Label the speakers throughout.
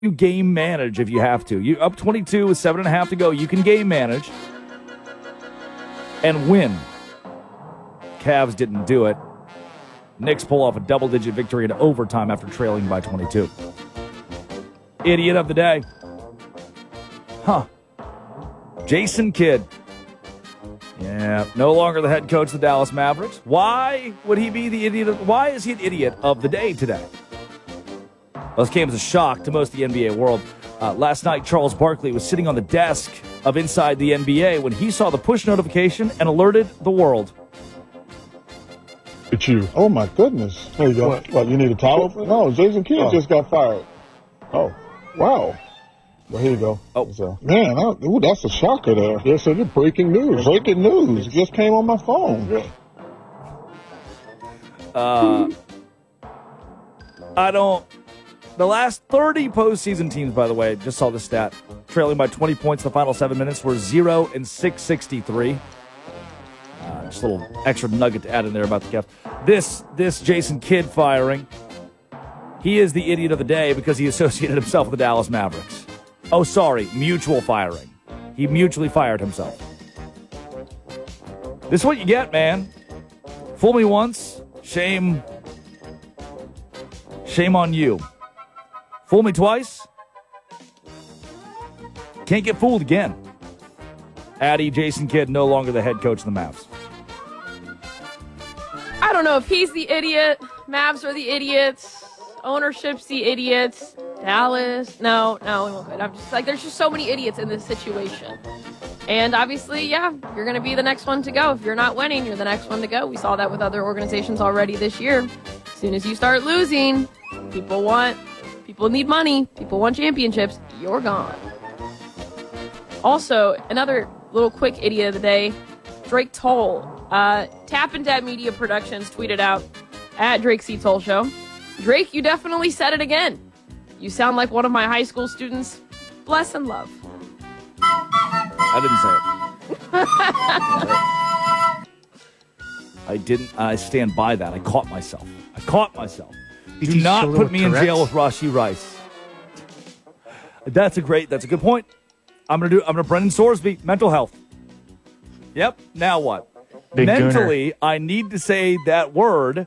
Speaker 1: you game manage if you have to. You up 22 with 7.5 to go. You can game manage and win. Cavs didn't do it. Knicks pull off a double-digit victory in overtime after trailing by 22. Idiot of the day. Jason Kidd. Yeah, no longer the head coach of the Dallas Mavericks. Why would he be the idiot? Why is he an idiot of the day today? Well, this came as a shock to most of the NBA world. Last night, Charles Barkley was sitting on the desk of Inside the NBA when he saw the push notification and alerted the world.
Speaker 2: It's you. Oh, my goodness. There you go. What, you need a towel? No, Jason Kidd just got fired. Oh, wow. Well, here you go.
Speaker 1: Oh.
Speaker 2: So, man, that's a shocker there. Yes, sir. Breaking news. Breaking news. It just came on my phone.
Speaker 1: The last 30 postseason teams, by the way, just saw the stat, trailing by 20 points in the final 7 minutes, were 0-663. Just a little extra nugget to add in there about the Cavs. This Jason Kidd firing, he is the idiot of the day because he associated himself with the Dallas Mavericks. Oh, sorry, mutual firing. He mutually fired himself. This is what you get, man. Fool me once, shame on you. Fool me twice, can't get fooled again. Addy, Jason Kidd, no longer the head coach of the Mavs.
Speaker 3: I don't know if he's the idiot. Mavs are the idiots. Ownership's the idiots. Dallas. No, we won't go. I'm just like, there's just so many idiots in this situation. And obviously, yeah, you're going to be the next one to go. If you're not winning, you're the next one to go. We saw that with other organizations already this year. As soon as you start losing, people need money. People want championships. You're gone. Also, another little quick idiot of the day, Drake Toll. Tap and Dab Media Productions tweeted out at Drake C. Toll Show. Drake, you definitely said it again. You sound like one of my high school students. Bless and love.
Speaker 1: I didn't say it. I stand by that. I caught myself. Do not put me in jail with Rashee Rice. That's a good point. I'm gonna Brendan Sorsby, mental health. Yep. Now what?
Speaker 4: Big
Speaker 1: Mentally,
Speaker 4: gooner.
Speaker 1: I need to say that word.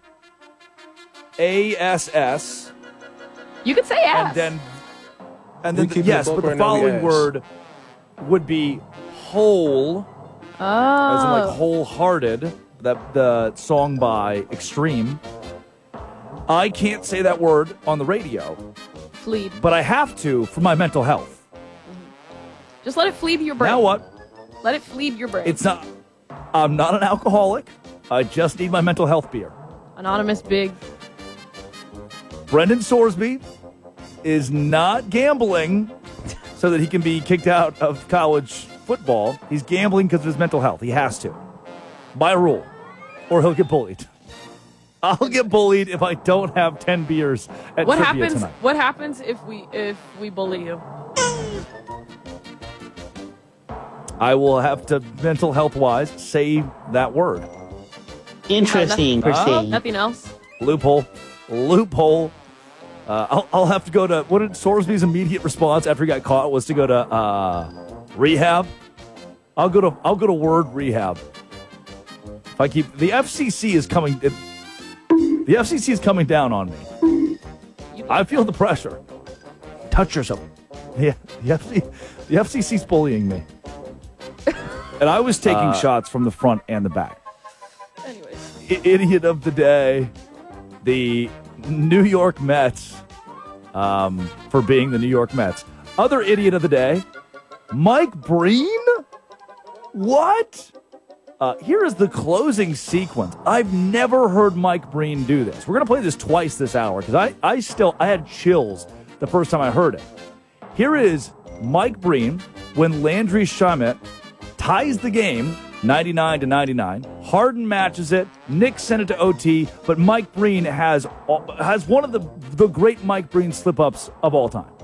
Speaker 1: ASS.
Speaker 3: You could say ass.
Speaker 1: And then yes, but the following word would be whole.
Speaker 3: Oh.
Speaker 1: As in like wholehearted. The song by Extreme. I can't say that word on the radio.
Speaker 3: Fleed.
Speaker 1: But I have to for my mental health.
Speaker 3: Just let it fleed your brain.
Speaker 1: Now what?
Speaker 3: Let it fleed your brain.
Speaker 1: I'm not an alcoholic. I just need my mental health beer.
Speaker 3: Anonymous Big.
Speaker 1: Brendan Sorsby is not gambling so that he can be kicked out of college football. He's gambling because of his mental health. He has to. By rule. Or he'll get bullied. I'll get bullied if I don't have 10 beers at trivia tonight.
Speaker 3: What happens if we bully you?
Speaker 1: I will have to, mental health-wise, say that word.
Speaker 4: Interesting, per se.
Speaker 3: Nothing else?
Speaker 1: Loophole. I'll have to go to, what did Sorsby's immediate response after he got caught was to go to rehab? I'll go to word rehab. If I keep, the FCC is coming down on me. I feel the pressure. Touch yourself. Yeah, the FCC's bullying me. And I was taking shots from the front and the back.
Speaker 3: Anyways.
Speaker 1: Idiot of the day. The New York Mets for being the New York Mets. Other idiot of the day. Mike Breen? What? Here is the closing sequence. I've never heard Mike Breen do this. We're going to play this twice this hour because I had chills the first time I heard it. Here is Mike Breen when Landry Shamet ties the game 99-99. Harden matches it. Knicks sent it to OT, but Mike Breen has one of the great Mike Breen slip-ups of all time.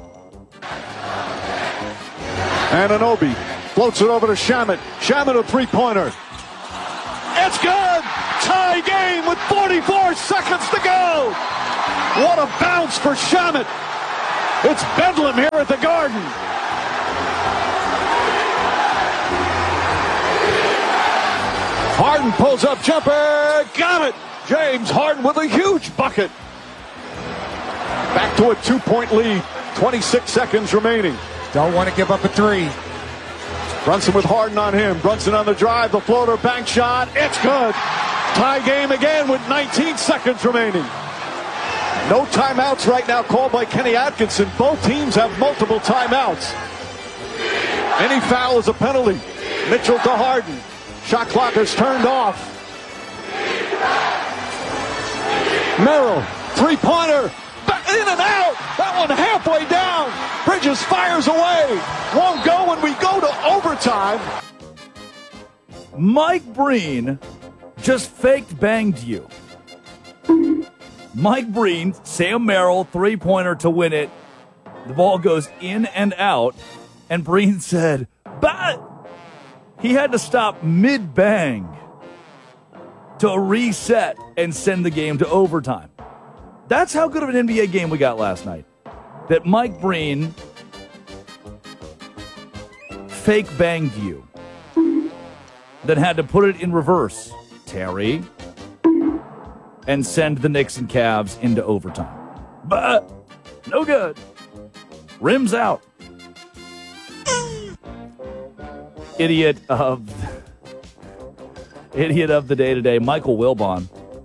Speaker 5: Anunoby floats it over to Shamet. Shamet a three-pointer. It's good! Tie game with 44 seconds to go! What a bounce for Shamet! It's bedlam here at the Garden. Harden pulls up jumper. Got it. James Harden with a huge bucket. Back to a 2-point lead. 26 seconds remaining.
Speaker 6: Don't want to give up a three.
Speaker 5: Brunson with Harden on him. Brunson on the drive. The floater bank shot. It's good. Tie game again with 19 seconds remaining. No timeouts right now called by Kenny Atkinson. Both teams have multiple timeouts. Any foul is a penalty. Mitchell to Harden. Shot clock is turned off. Merrill, three-pointer. In and out. That one halfway down. Bridges fires away. Won't go when we go to overtime.
Speaker 1: Mike Breen just faked banged you. Mike Breen, Sam Merrill, three-pointer to win it. The ball goes in and out, and Breen said, "But he had to stop mid-bang to reset and send the game to overtime." That's how good of an NBA game we got last night. That Mike Breen fake banged you. Then had to put it in reverse, Terry, and send the Knicks and Cavs into overtime. But no good. Rims out. Idiot of the day today, Michael Wilbon.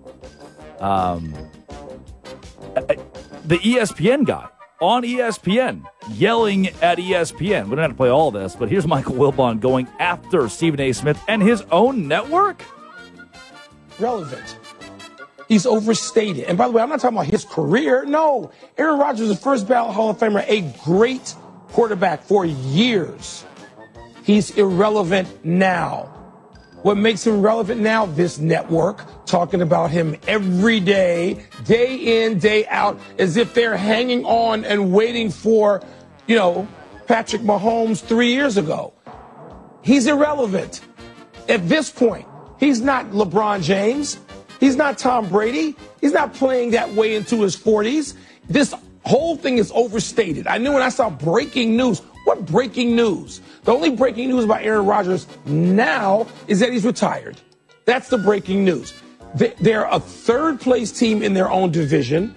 Speaker 1: The ESPN guy on ESPN yelling at ESPN. We don't have to play all this, but here's Michael Wilbon going after Stephen A. Smith and his own network.
Speaker 7: Relevant. He's overstated. And by the way, I'm not talking about his career. No. Aaron Rodgers is the first ballot Hall of Famer, a great quarterback for years. He's irrelevant now. What makes him relevant now? This network talking about him every day in, day out, as if they're hanging on and waiting for, Patrick Mahomes 3 years ago. He's irrelevant. At this point, he's not LeBron James. He's not Tom Brady. He's not playing that way into his 40s. This whole thing is overstated. I knew when I saw breaking news. What breaking news? The only breaking news about Aaron Rodgers now is that he's retired. That's the breaking news. They're a third-place team in their own division,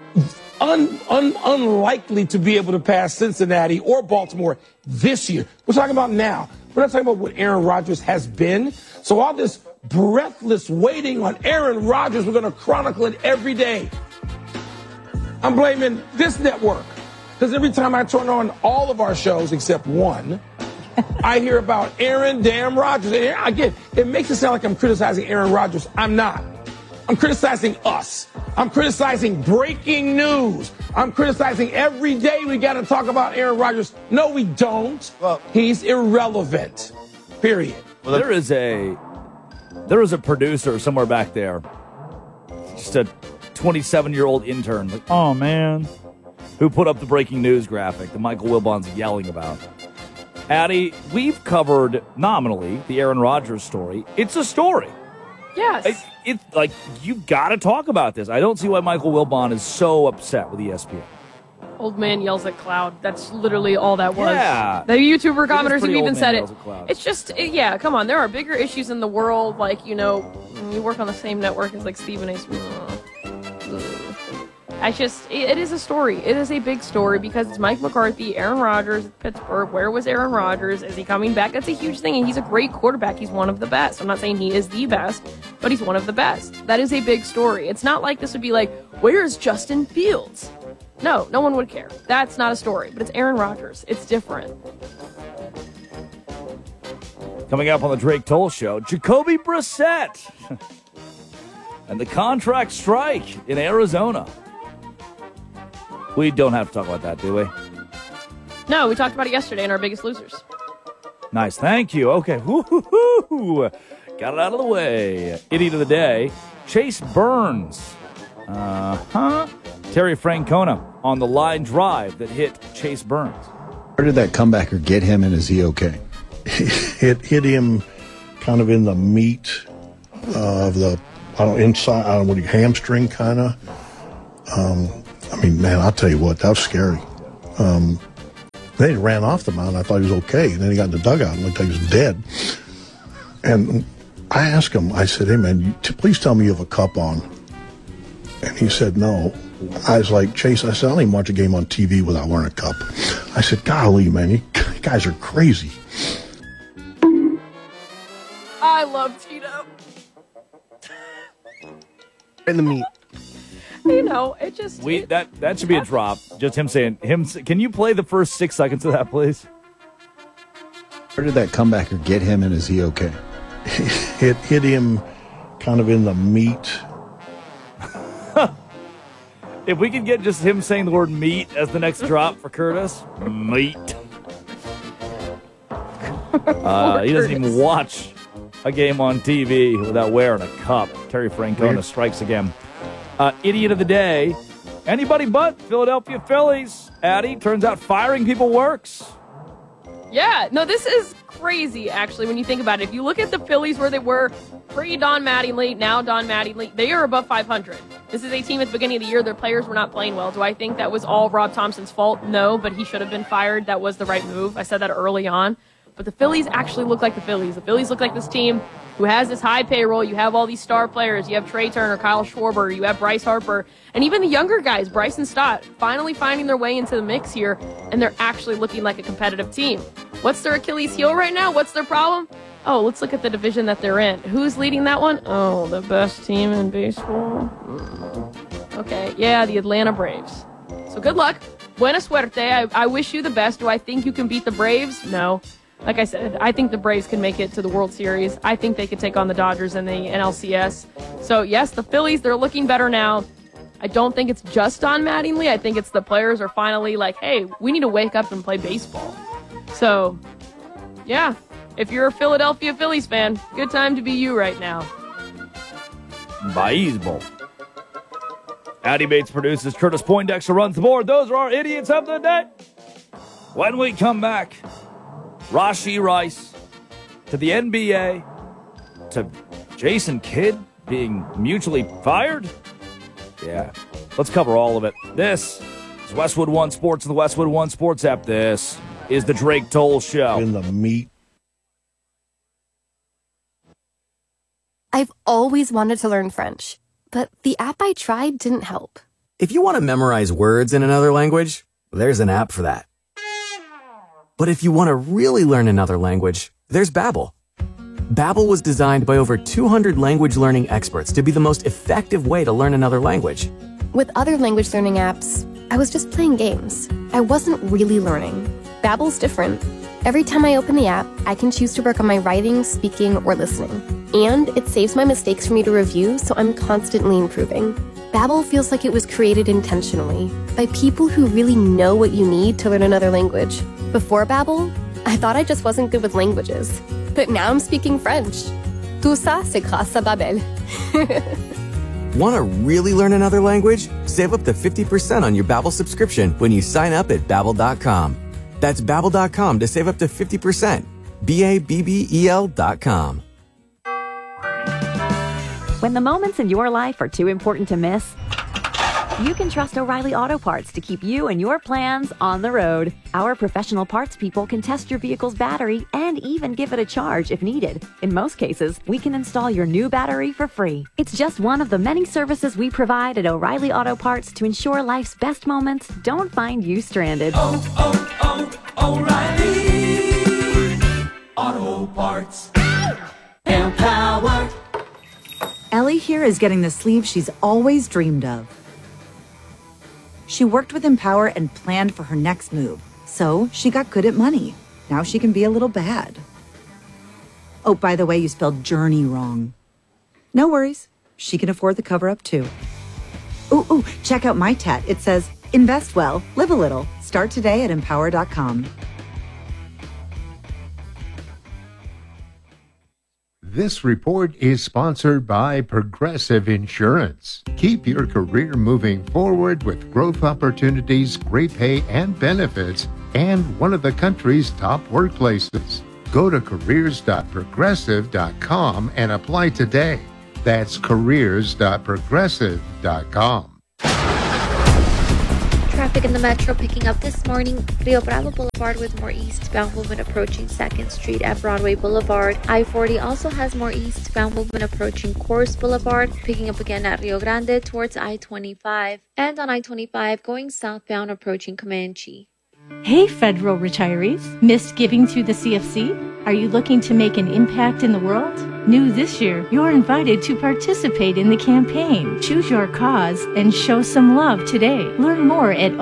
Speaker 7: unlikely to be able to pass Cincinnati or Baltimore this year. We're talking about now. We're not talking about what Aaron Rodgers has been. So all this breathless waiting on Aaron Rodgers, we're going to chronicle it every day. I'm blaming this network. Because every time I turn on all of our shows except one, I hear about Aaron damn Rodgers. And again, it makes it sound like I'm criticizing Aaron Rodgers. I'm not. I'm criticizing us. I'm criticizing breaking news. I'm criticizing every day we got to talk about Aaron Rodgers. No, we don't. Well, he's irrelevant. Period.
Speaker 1: Well, there is a producer somewhere back there, just a 27-year-old intern, like, oh man, who put up the breaking news graphic that Michael Wilbon's yelling about. Addie, we've covered nominally the Aaron Rodgers story. It's a story.
Speaker 3: Yes.
Speaker 1: It's like, you've got to talk about this. I don't see why Michael Wilbon is so upset with ESPN.
Speaker 3: Old man yells at cloud. That's literally all that was.
Speaker 1: Yeah.
Speaker 3: The YouTuber commenters have even said it.
Speaker 1: It's
Speaker 3: just, yeah, come on. There are bigger issues in the world. Like, you work on the same network as like Stephen A. It is a story. It is a big story because it's Mike McCarthy, Aaron Rodgers, Pittsburgh. Where was Aaron Rodgers? Is he coming back? That's a huge thing, and he's a great quarterback. He's one of the best. I'm not saying he is the best, but he's one of the best. That is a big story. It's not like this would be like, where's Justin Fields? No one would care. That's not a story, but it's Aaron Rodgers. It's different.
Speaker 1: Coming up on the Drake Toll Show, Jacoby Brissett and the contract strike in Arizona. We don't have to talk about that, do we?
Speaker 3: No, we talked about it yesterday in our Biggest Losers.
Speaker 1: Nice, thank you. Okay, woo-hoo-hoo. Got it out of the way. Idiot of the day, Chase Burns. Terry Francona on the line drive that hit Chase Burns.
Speaker 8: Where did that comebacker get him, and is he okay?
Speaker 2: It hit him kind of in the meat of the, hamstring kind of. I mean, man, I'll tell you what, that was scary. Then he ran off the mound. I thought he was okay. And then he got in the dugout and looked like he was dead. And I asked him, I said, hey, man, please tell me you have a cup on. And he said, no. I was like, Chase, I said, I don't even watch a game on TV without wearing a cup. I said, golly, man, you guys are crazy.
Speaker 3: I love Tito.
Speaker 9: In the meat.
Speaker 3: You know, it just...
Speaker 1: That should be a drop. Just him saying... Can you play the first 6 seconds of that, please?
Speaker 8: Where did that comebacker get him, and is he okay?
Speaker 2: It hit him kind of in the meat.
Speaker 1: If we could get just him saying the word meat as the next drop for Curtis. Meat. He doesn't even watch a game on TV without wearing a cup. Terry Francona strikes again. Idiot of the day. Anybody but Philadelphia Phillies. Addie, turns out firing people works.
Speaker 3: Yeah, no, this is crazy, actually, when you think about it. If you look at the Phillies where they were pre-Don Mattingly, now Don Mattingly, they are above 500. This is a team at the beginning of the year. Their players were not playing well. Do I think that was all Rob Thompson's fault? No, but he should have been fired. That was the right move. I said that early on. But the Phillies actually look like the Phillies. The Phillies look like this team who has this high payroll. You have all these star players. You have Trey Turner, Kyle Schwarber. You have Bryce Harper. And even the younger guys, Bryson Stott, finally finding their way into the mix here. And they're actually looking like a competitive team. What's their Achilles heel right now? What's their problem? Oh, let's look at the division that they're in. Who's leading that one? Oh, the best team in baseball. Okay, yeah, the Atlanta Braves. So good luck. Buena suerte. I wish you the best. Do I think you can beat the Braves? No. Like I said, I think the Braves can make it to the World Series. I think they could take on the Dodgers in the NLCS. So, yes, the Phillies, they're looking better now. I don't think it's just Don Mattingly. I think it's the players are finally like, hey, we need to wake up and play baseball. So, yeah, if you're a Philadelphia Phillies fan, good time to be you right now.
Speaker 1: Baseball. Addie Bates produces. Curtis Poindexter runs the board. Those are our idiots of the day. When we come back, Rashee Rice to the NBA, to Jason Kidd being mutually fired. Yeah, let's cover all of it. This is Westwood One Sports and the Westwood One Sports app. This is the Drake Toll Show.
Speaker 2: In the meat.
Speaker 10: I've always wanted to learn French, but the app I tried didn't help.
Speaker 11: If you want to memorize words in another language, there's an app for that. But if you want to really learn another language, there's Babbel. Babbel was designed by over 200 language learning experts to be the most effective way to learn another language.
Speaker 10: With other language learning apps, I was just playing games. I wasn't really learning. Babbel's different. Every time I open the app, I can choose to work on my writing, speaking, or listening. And it saves my mistakes for me to review, so I'm constantly improving. Babbel feels like it was created intentionally by people who really know what you need to learn another language. Before Babbel, I thought I just wasn't good with languages. But now I'm speaking French. Tout ça, c'est grâce à Babbel.
Speaker 11: Want to really learn another language? Save up to 50% on your Babbel subscription when you sign up at Babbel.com. That's Babbel.com to save up to 50%. Babbel.com.
Speaker 12: When the moments in your life are too important to miss, you can trust O'Reilly Auto Parts to keep you and your plans on the road. Our professional parts people can test your vehicle's battery and even give it a charge if needed. In most cases, we can install your new battery for free. It's just one of the many services we provide at O'Reilly Auto Parts to ensure life's best moments don't find you stranded.
Speaker 13: O'Reilly Auto Parts. Empower.
Speaker 14: Ellie here is getting the sleeve she's always dreamed of. She worked with Empower and planned for her next move, so she got good at money. Now she can be a little bad. Oh, by the way, you spelled journey wrong. No worries. She can afford the cover-up, too. Ooh, check out my tat. It says, invest well, live a little. Start today at Empower.com.
Speaker 15: This report is sponsored by Progressive Insurance. Keep your career moving forward with growth opportunities, great pay and benefits, and one of the country's top workplaces. Go to careers.progressive.com and apply today. That's careers.progressive.com.
Speaker 9: Traffic in the metro picking up this morning. Rio Bravo Boulevard with more eastbound movement approaching 2nd Street at Broadway Boulevard. I-40 also has more eastbound movement approaching Coors Boulevard, picking up again at Rio Grande towards I-25. And on I-25 going southbound approaching Comanche.
Speaker 16: Hey, federal retirees. Missed giving to the CFC? Are you looking to make an impact in the world? New this year, you're invited to participate in the campaign. Choose your cause and show some love today. Learn more at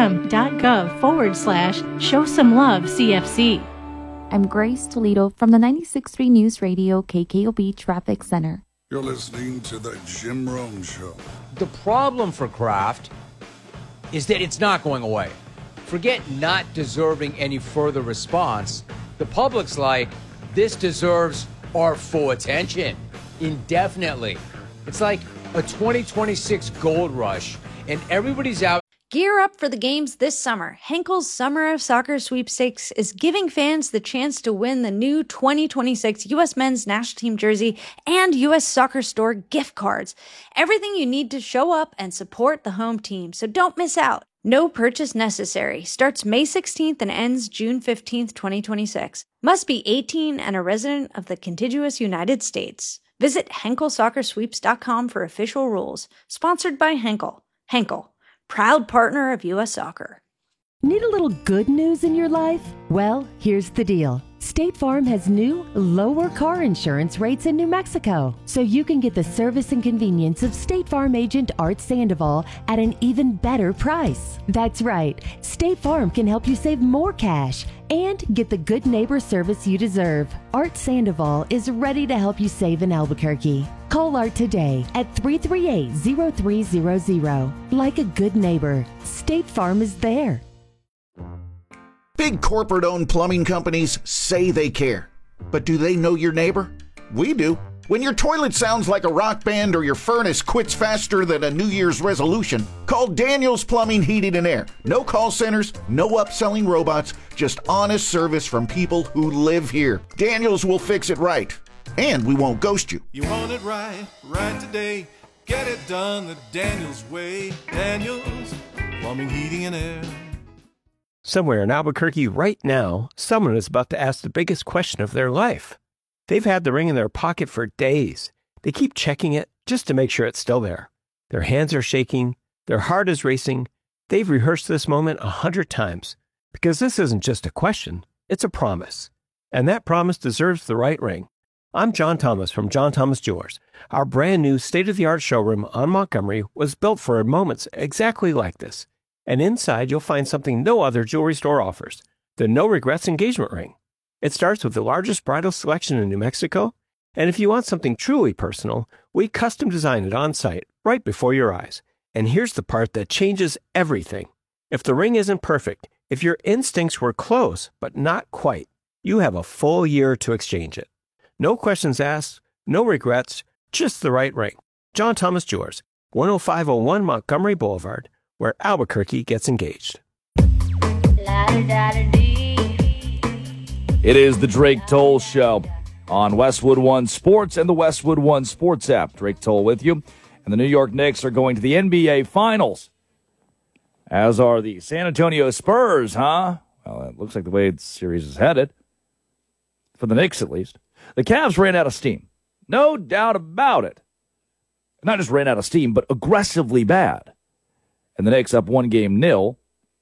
Speaker 16: opm.gov/show-some-love-CFC.
Speaker 17: I'm Grace Toledo from the 96.3 News Radio KKOB Traffic Center.
Speaker 18: You're listening to the Jim Rome Show.
Speaker 6: The problem for Kraft is that it's not going away. Forget not deserving any further response. The public's like, this deserves our full attention indefinitely. It's like a 2026 gold rush, and everybody's out.
Speaker 19: Gear up for the games this summer. Henkel's Summer of Soccer Sweepstakes is giving fans the chance to win the new 2026 U.S. Men's National Team jersey and U.S. Soccer Store gift cards. Everything you need to show up and support the home team, so don't miss out. No purchase necessary. Starts May 16th and ends June 15th, 2026. Must be 18 and a resident of the contiguous United States. Visit HenkelSoccerSweeps.com for official rules. Sponsored by Henkel. Henkel, proud partner of U.S. Soccer.
Speaker 20: Need a little good news in your life? Well, here's the deal. State Farm has new, lower car insurance rates in New Mexico, so you can get the service and convenience of State Farm agent Art Sandoval at an even better price. That's right. State Farm can help you save more cash and get the good neighbor service you deserve. Art Sandoval is ready to help you save in Albuquerque. Call Art today at 338-0300. Like a good neighbor, State Farm is there.
Speaker 21: Big corporate-owned plumbing companies say they care. But do they know your neighbor? We do. When your toilet sounds like a rock band or your furnace quits faster than a New Year's resolution, call Daniels Plumbing, Heating, and Air. No call centers, no upselling robots, just honest service from people who live here. Daniels will fix it right. And we won't ghost you.
Speaker 22: You want it right, right today. Get it done the Daniels way. Daniels Plumbing, Heating, and Air.
Speaker 23: Somewhere in Albuquerque right now, someone is about to ask the biggest question of their life. They've had the ring in their pocket for days. They keep checking it just to make sure it's still there. Their hands are shaking. Their heart is racing. They've rehearsed this moment 100 times because this isn't just a question, it's a promise. And that promise deserves the right ring. I'm John Thomas from John Thomas Jewelers. Our brand new state-of-the-art showroom on Montgomery was built for moments exactly like this. And inside, you'll find something no other jewelry store offers, the No Regrets engagement ring. It starts with the largest bridal selection in New Mexico, and if you want something truly personal, we custom design it on site, right before your eyes. And here's the part that changes everything. If the ring isn't perfect, if your instincts were close, but not quite, you have a full year to exchange it. No questions asked, no regrets, just the right ring. John Thomas Jewelers, 10501 Montgomery Boulevard, where Albuquerque gets engaged.
Speaker 1: It is the Drake Toll Show on Westwood One Sports and the Westwood One Sports app. Drake Toll with you. And the New York Knicks are going to the NBA Finals, as are the San Antonio Spurs, huh? Well, it looks like the way the series is headed, for the Knicks at least. The Cavs ran out of steam. No doubt about it. Not just ran out of steam, but aggressively bad. And the Knicks up 1-0.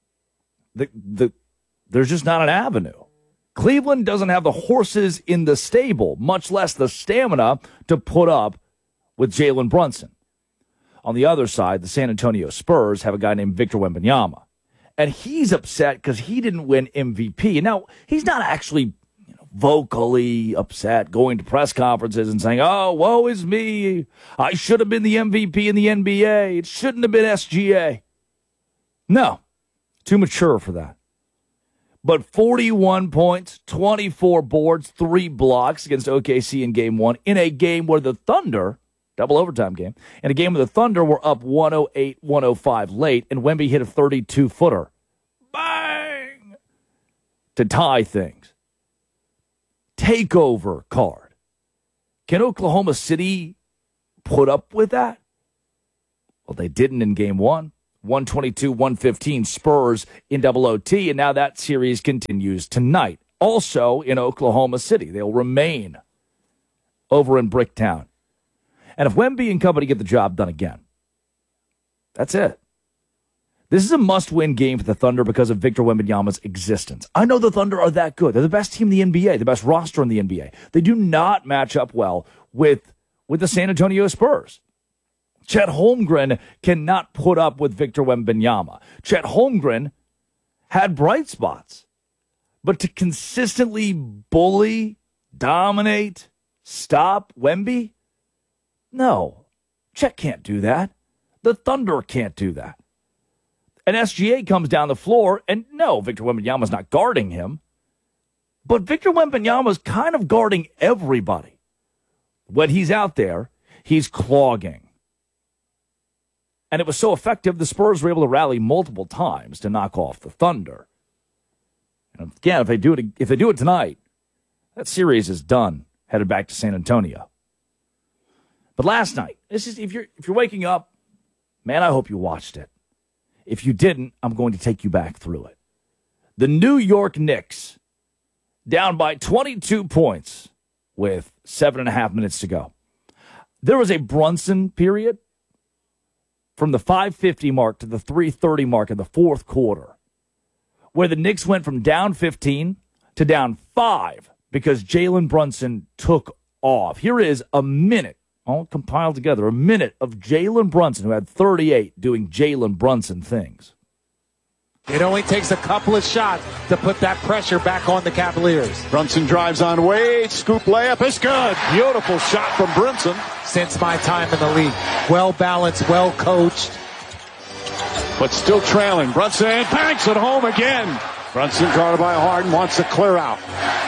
Speaker 1: There's just not an avenue. Cleveland doesn't have the horses in the stable, much less the stamina to put up with Jalen Brunson. On the other side, the San Antonio Spurs have a guy named Victor Wembanyama. And he's upset because he didn't win MVP. Now, he's not actually vocally upset, going to press conferences and saying, oh, woe is me. I should have been the MVP in the NBA. It shouldn't have been SGA. No, too mature for that. But 41 points, 24 boards, 3 blocks against OKC in Game 1 in a game where the Thunder, double overtime game, in a game where the Thunder were up 108-105 late, and Wemby hit a 32-footer. Bang! To tie things. Takeover card. Can Oklahoma City put up with that? Well, they didn't in Game 1. 122-115 Spurs in double OT, and now that series continues tonight. Also in Oklahoma City. They'll remain over in Bricktown. And if Wemby and company get the job done again, that's it. This is a must-win game for the Thunder because of Victor Wembanyama's existence. I know the Thunder are that good. They're the best team in the NBA, the best roster in the NBA. They do not match up well with the San Antonio Spurs. Chet Holmgren cannot put up with Victor Wembanyama. Chet Holmgren had bright spots, but to consistently bully, dominate, stop Wemby? No. Chet can't do that. The Thunder can't do that. And SGA comes down the floor, and no, Victor Wembanyama's not guarding him. But Victor Wembanyama's kind of guarding everybody. When he's out there, he's clogging. And it was so effective, the Spurs were able to rally multiple times to knock off the Thunder. And again, if they do it tonight, that series is done, headed back to San Antonio. But last night, this is if you're waking up, man, I hope you watched it. If you didn't, I'm going to take you back through it. The New York Knicks down by 22 points with 7.5 minutes to go. There was a Brunson period from the 5:50 mark to the 3:30 mark in the fourth quarter where the Knicks went from down 15 to down 5 because Jalen Brunson took off. Here is a minute, all compiled together, a minute of Jalen Brunson, who had 38, doing Jalen Brunson things.
Speaker 4: It only takes a couple of shots to put that pressure back on the Cavaliers.
Speaker 5: Brunson drives on Wade, scoop layup, it's good. Beautiful shot from Brunson.
Speaker 4: Since my time in the league, well balanced, well coached.
Speaker 5: But still trailing. Brunson banks at home again. Brunson guarded by Harden, wants to clear out.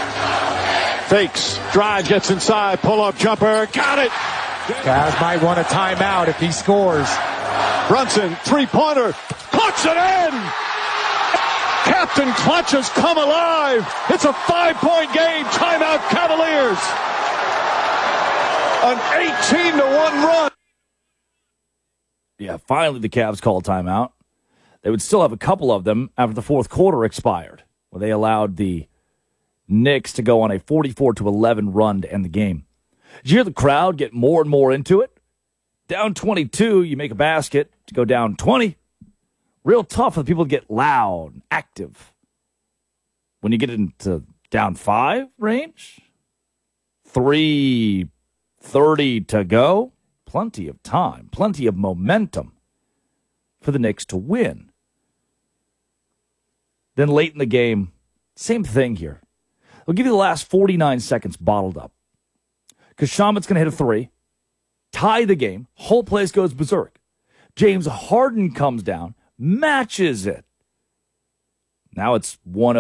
Speaker 5: Fakes, drives, gets inside, pull-up jumper, got it.
Speaker 4: Cavs might want a timeout if he scores.
Speaker 5: Brunson, three-pointer, puts it in! Captain Clutch has come alive! It's a 5-point game, timeout Cavaliers! An 18-1 run!
Speaker 1: Yeah, finally the Cavs call timeout. They would still have a couple of them after the fourth quarter expired, where they allowed the Knicks to go on a 44-11 run to end the game. Did you hear the crowd get more and more into it? Down 22, you make a basket to go down 20. Real tough for the people to get loud and active. When you get into down 5 range, 3:30 to go, plenty of time, plenty of momentum for the Knicks to win. Then late in the game, same thing here. I'll give you the last 49 seconds bottled up. Because Shamet's going to hit a 3, tie the game, whole place goes berserk. James Harden comes down, matches it. Now it's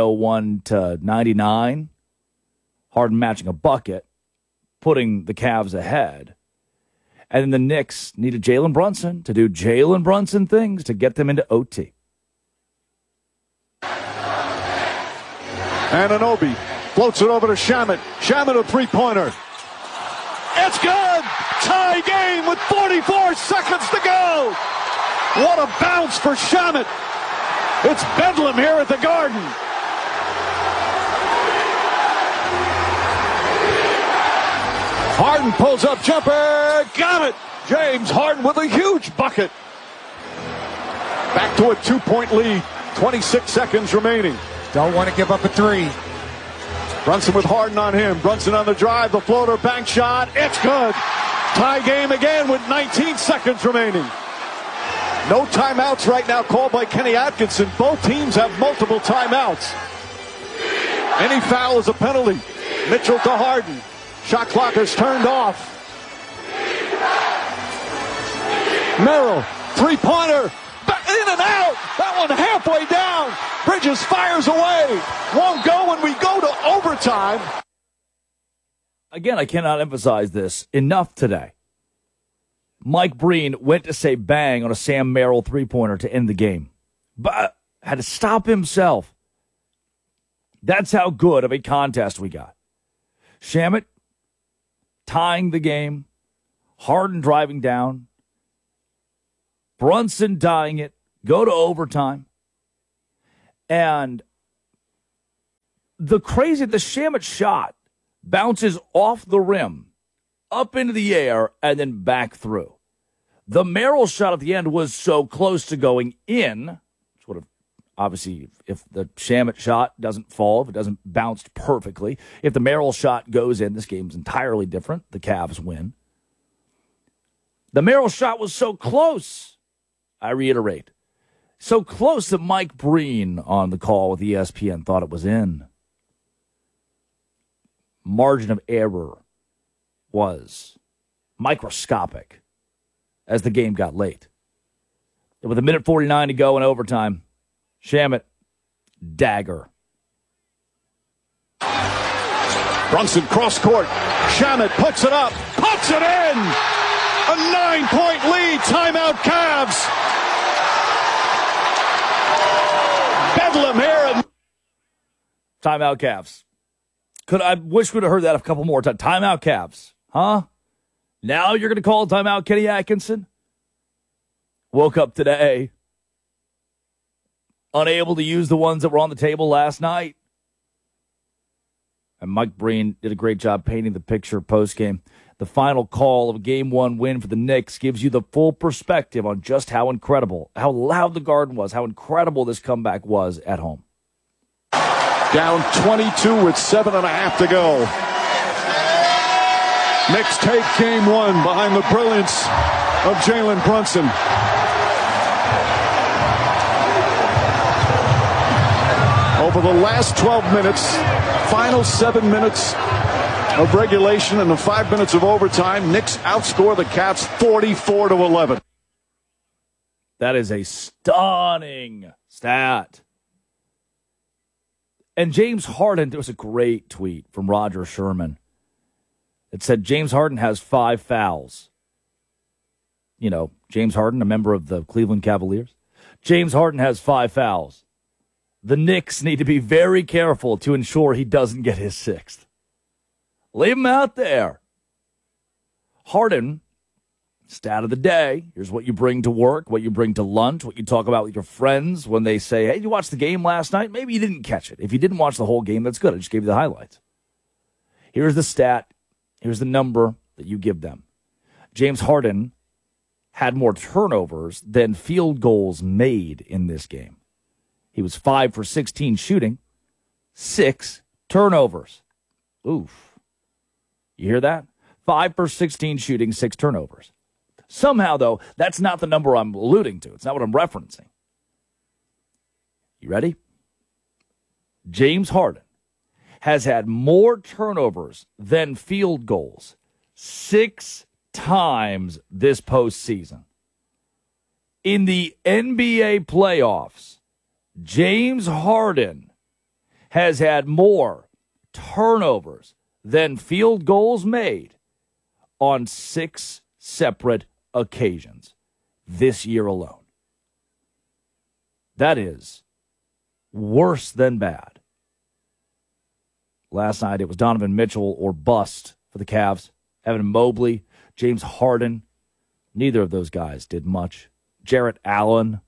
Speaker 1: 101-99. Harden matching a bucket, putting the Cavs ahead. And then the Knicks needed Jalen Brunson to do Jalen Brunson things to get them into OT.
Speaker 5: Anunoby floats it over to Shamet. Shamet a three-pointer. It's good! Tie game with 44 seconds to go! What a bounce for Shamet! It's bedlam here at the Garden. Harden pulls up jumper, got it! James Harden with a huge bucket. Back to a 2-point lead, 26 seconds remaining.
Speaker 4: Don't want to give up a 3.
Speaker 5: Brunson with Harden on him. Brunson on the drive, the floater, bank shot. It's good. Tie game again with 19 seconds remaining. No timeouts right now called by Kenny Atkinson. Both teams have multiple timeouts. Any foul is a penalty. Mitchell to Harden. Shot clock is turned off. Merrill, three-pointer. In and out. That one halfway down. Bridges fires away. Won't go when we go to overtime.
Speaker 1: Again, I cannot emphasize this enough today. Mike Breen went to say bang on a Sam Merrill three-pointer to end the game, but had to stop himself. That's how good of a contest we got. Shamet tying the game, Harden driving down, Brunson tying it, go to overtime, and the Shamet shot bounces off the rim, up into the air, and then back through. The Merrill shot at the end was so close to going in, which would have, obviously, if the Shamet shot doesn't fall, if it doesn't bounce perfectly, if the Merrill shot goes in, this game's entirely different. The Cavs win. The Merrill shot was so close, I reiterate, so close that Mike Breen on the call with ESPN thought it was in. Margin of error was microscopic as the game got late. And with 1:49 to go in overtime, Shamet, dagger.
Speaker 5: Brunson cross court. Shamet puts it up, puts it in. A 9-point lead. Timeout Cavs. Bedlam here.
Speaker 1: Timeout Cavs. I wish we'd have heard that a couple more times. Timeout Cavs. Huh? Now you're going to call timeout Kenny Atkinson? Woke up today unable to use the ones that were on the table last night. And Mike Breen did a great job painting the picture postgame. The final call of a Game 1 win for the Knicks gives you the full perspective on just how incredible, how loud the Garden was, how incredible this comeback was at home.
Speaker 5: Down 22 with 7.5 to go. Knicks take Game 1 behind the brilliance of Jalen Brunson. Over the last 12 minutes, final 7 minutes of regulation and the 5 minutes of overtime, Knicks outscore the Cavs 44-11.
Speaker 1: That is a stunning stat. And James Harden, there was a great tweet from Roger Sherman. It said James Harden has 5 fouls. You know, James Harden, a member of the Cleveland Cavaliers. James Harden has 5 fouls. The Knicks need to be very careful to ensure he doesn't get his 6th. Leave him out there. Harden, stat of the day. Here's what you bring to work, what you bring to lunch, what you talk about with your friends when they say, hey, you watched the game last night? Maybe you didn't catch it. If you didn't watch the whole game, that's good. I just gave you the highlights. Here's the stat. Here's the number that you give them. James Harden had more turnovers than field goals made in this game. He was 5 for 16 shooting, 6 turnovers. Oof. You hear that? 5 for 16 shooting, 6 turnovers. Somehow, though, that's not the number I'm alluding to. It's not what I'm referencing. You ready? James Harden has had more turnovers than field goals 6 times this postseason. In the NBA playoffs, James Harden has had more turnovers than field goals made on 6 separate occasions this year alone. That is worse than bad. Last night it was Donovan Mitchell or bust for the Cavs. Evan Mobley, James Harden, neither of those guys did much. Jarrett Allen,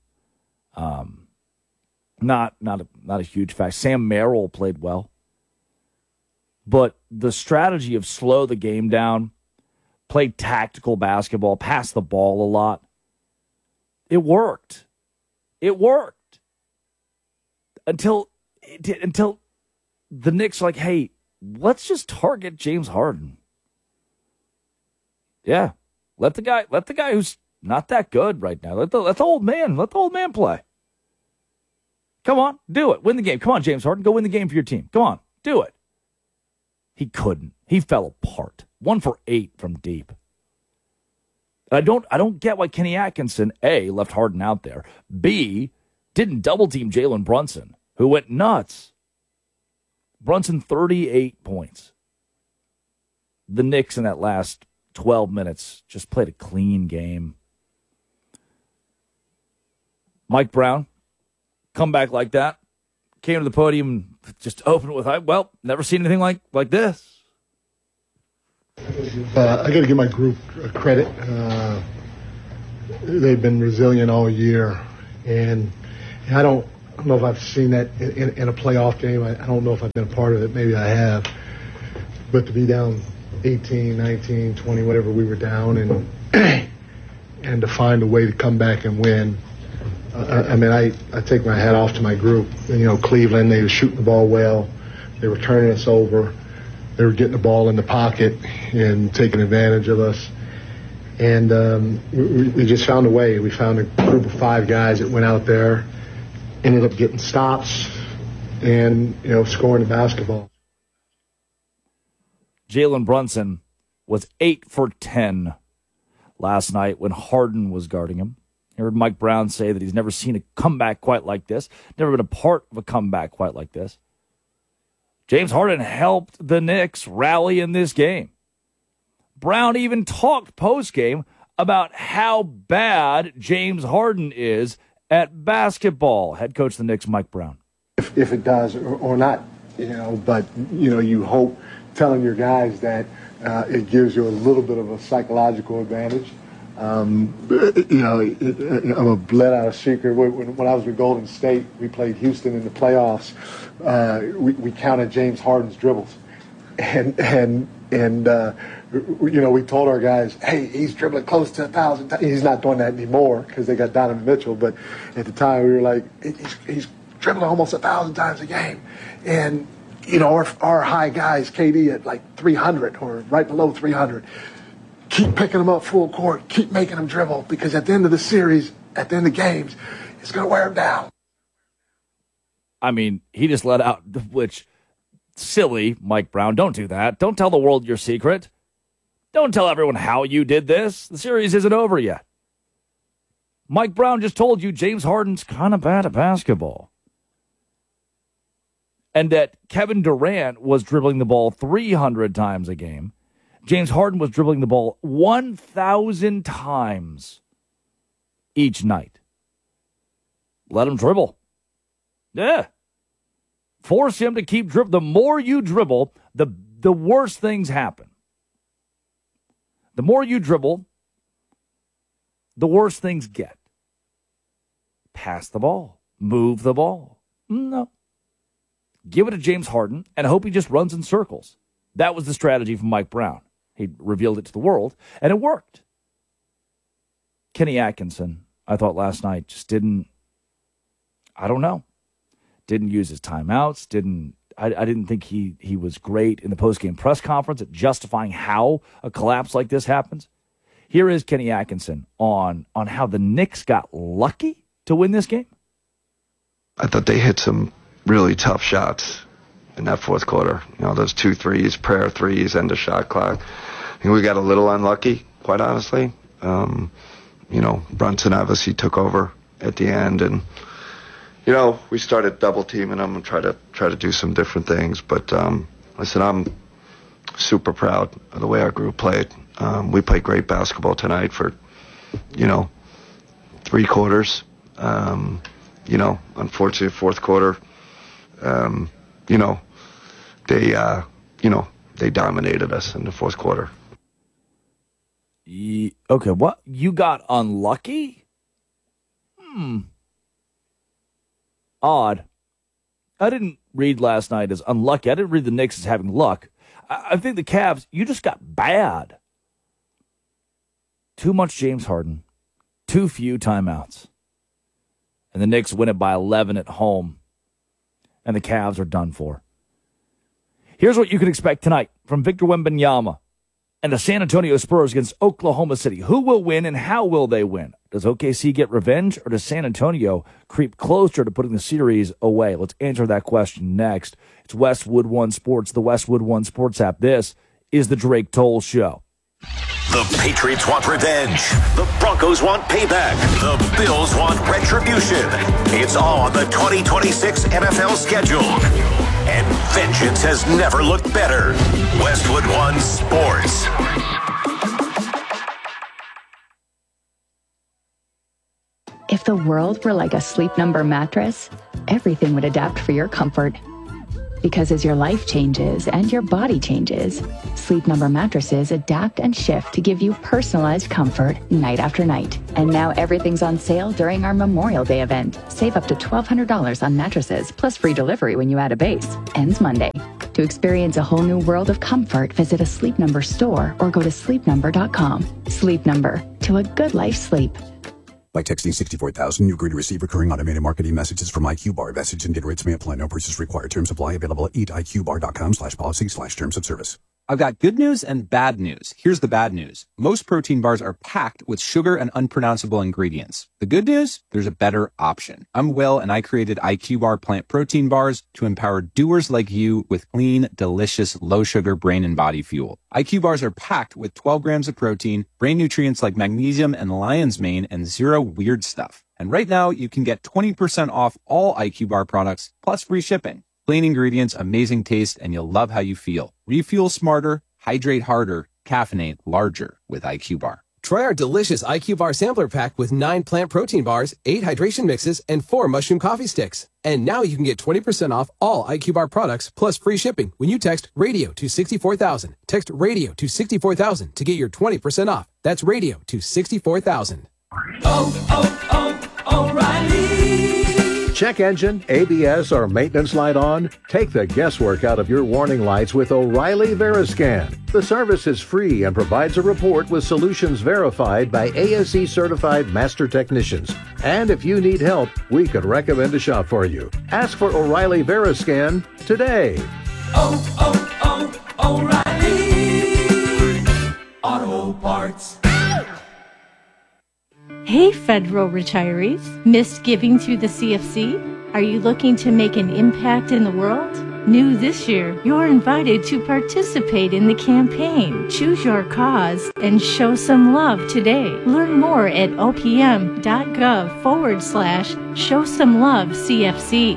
Speaker 1: not a huge fact. Sam Merrill played well. But the strategy of slow the game down, play tactical basketball, pass the ball a lot, it worked. It worked. Until the Knicks are like, hey, let's just target James Harden. Yeah. Let the guy who's not that good right now, let the old man play. Come on, do it. Win the game. Come on, James Harden, go win the game for your team. Come on, do it. He couldn't. He fell apart. 1 for 8 from deep. I don't get why Kenny Atkinson, A, left Harden out there, B, didn't double-team Jalen Brunson, who went nuts. Brunson, 38 points. The Knicks in that last 12 minutes just played a clean game. Mike Brown, comeback like that, came to the podium, just opened with, well, never seen anything like this.
Speaker 2: I got to give my group credit. They've been resilient all year.
Speaker 3: And I don't know if I've seen that in a playoff game. I don't know if I've been a part of it. Maybe I have. But to be down 18, 19, 20, whatever we were down, and to find a way to come back and win. I take my hat off to my group. Cleveland, they were shooting the ball well. They were turning us over. They were getting the ball in the pocket and taking advantage of us. And we just found a way. We found a group of 5 guys that went out there, ended up getting stops, and, scoring the basketball.
Speaker 1: Jalen Brunson was 8 for 10 last night when Harden was guarding him. I heard Mike Brown say that he's never seen a comeback quite like this, never been a part of a comeback quite like this. James Harden helped the Knicks rally in this game. Brown even talked post-game about how bad James Harden is at basketball. Head coach of the Knicks, Mike Brown.
Speaker 3: If it does or not, but, you hope telling your guys that it gives you a little bit of a psychological advantage. I'm a let out a secret. When I was with Golden State, we played Houston in the playoffs. We counted James Harden's dribbles, and we told our guys, hey, he's dribbling close to 1,000 times. He's not doing that anymore because they got Donovan Mitchell. But at the time, we were like, he's dribbling almost 1,000 times a game, and our high guys, KD at like 300 or right below 300. Keep picking them up full court. Keep making them dribble because at the end of the series, at the end of games, it's going to wear them down.
Speaker 1: I mean, he just let out, which, silly, Mike Brown. Don't do that. Don't tell the world your secret. Don't tell everyone how you did this. The series isn't over yet. Mike Brown just told you James Harden's kind of bad at basketball. And that Kevin Durant was dribbling the ball 300 times a game. James Harden was dribbling the ball 1,000 times each night. Let him dribble. Yeah. Force him to keep dribbling. The more you dribble, the worse things happen. The more you dribble, the worse things get. Pass the ball. Move the ball. No. Give it to James Harden and hope he just runs in circles. That was the strategy from Mike Brown. He revealed it to the world, and it worked. Kenny Atkinson, I thought last night, just didn't use his timeouts, I didn't think he was great in the postgame press conference at justifying how a collapse like this happens. Here is Kenny Atkinson on how the Knicks got lucky to win this game.
Speaker 7: I thought they hit some really tough shots in that fourth quarter. Those 2 threes, prayer threes, end of shot clock. I think we got a little unlucky, quite honestly. Brunson obviously took over at the end, and we started double teaming them and try to do some different things. But listen, I'm super proud of the way our group played. We played great basketball tonight for 3 quarters. Unfortunately, fourth quarter. They dominated us in the fourth quarter.
Speaker 1: Okay, what? You got unlucky? Odd. I didn't read last night as unlucky. I didn't read the Knicks as having luck. I think the Cavs, you just got bad. Too much James Harden. Too few timeouts. And the Knicks win it by 11 at home. And the Cavs are done for. Here's what you can expect tonight from Victor Wembanyama and the San Antonio Spurs against Oklahoma City. Who will win and how will they win? Does OKC get revenge or does San Antonio creep closer to putting the series away? Let's answer that question next. It's Westwood One Sports, the Westwood One Sports app. This is the Drake Toll Show.
Speaker 8: The Patriots want revenge. The Broncos want payback. The Bills want retribution. It's all on the 2026 NFL schedule. And vengeance has never looked better. Westwood One Sports.
Speaker 24: If the world were like a Sleep Number mattress, everything would adapt for your comfort. Because as your life changes and your body changes, Sleep Number mattresses adapt and shift to give you personalized comfort night after night. And now everything's on sale during our Memorial Day event. Save up to $1,200 on mattresses, plus free delivery when you add a base. Ends Monday. To experience a whole new world of comfort, visit a Sleep Number store or go to sleepnumber.com. Sleep Number, to a good life sleep.
Speaker 10: By texting 64,000, you agree to receive recurring automated marketing messages from IQBar. Message and data rates may apply. No purchase required. Terms apply. Available at eatiqbar.com/policy/terms of service.
Speaker 11: I've got good news and bad news. Here's the bad news. Most protein bars are packed with sugar and unpronounceable ingredients. The good news? There's a better option. I'm Will, and I created IQBar plant protein bars to empower doers like you with clean, delicious, low-sugar brain and body fuel. IQ bars are packed with 12 grams of protein, brain nutrients like magnesium and lion's mane, and zero weird stuff. And right now, you can get 20% off all IQ bar products, plus free shipping. Clean ingredients, amazing taste, and you'll love how you feel. Refuel smarter, hydrate harder, caffeinate larger with IQ Bar.
Speaker 12: Try our delicious IQ Bar sampler pack with 9 plant protein bars, 8 hydration mixes, and 4 mushroom coffee sticks. And now you can get 20% off all IQ Bar products plus free shipping when you text RADIO to 64,000. Text RADIO to 64,000 to get your 20% off. That's RADIO to 64,000.
Speaker 13: O'Reilly. Check engine, ABS, or maintenance light on? Take the guesswork out of your warning lights with O'Reilly Veriscan. The service is free and provides a report with solutions verified by ASE certified master technicians. And if you need help, we could recommend a shop for you. Ask for O'Reilly Veriscan today. O'Reilly Auto Parts.
Speaker 16: Hey, federal retirees. Missed giving through the CFC? Are you looking to make an impact in the world? New this year, you're invited to participate in the campaign. Choose your cause and show some love today. Learn more at opm.gov/show-some-love-CFC.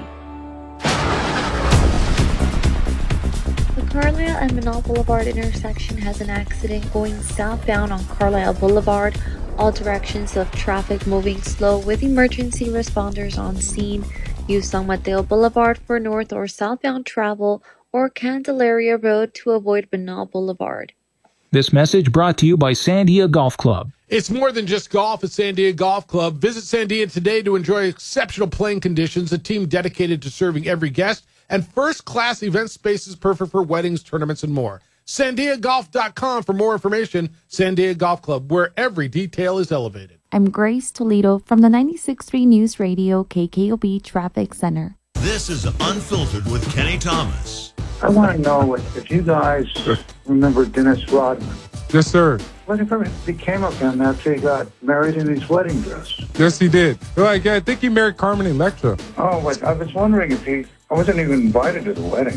Speaker 9: The Carlisle and Menaul Boulevard intersection has an accident going southbound on Carlisle Boulevard. All directions of traffic moving slow with emergency responders on scene. Use San Mateo Boulevard for north or southbound travel or Candelaria Road to avoid Menaul Boulevard.
Speaker 25: This message brought to you by Sandia Golf Club.
Speaker 26: It's more than just golf at Sandia Golf Club. Visit Sandia today to enjoy exceptional playing conditions, a team dedicated to serving every guest, and first-class event spaces perfect for weddings, tournaments, and more. SandiaGolf.com for more information. Sandia Golf Club, where every detail is elevated.
Speaker 17: I'm Grace Toledo from the 96.3 News Radio KKOB Traffic Center.
Speaker 27: This is Unfiltered with Kenny Thomas.
Speaker 28: I want to know if you guys remember Dennis Rodman.
Speaker 29: Yes, sir.
Speaker 28: Whatever became of him after he got married in his wedding dress.
Speaker 29: Yes, he did. Like, I think he married Carmen Electra.
Speaker 28: Oh, I was wondering if I wasn't even invited to the wedding.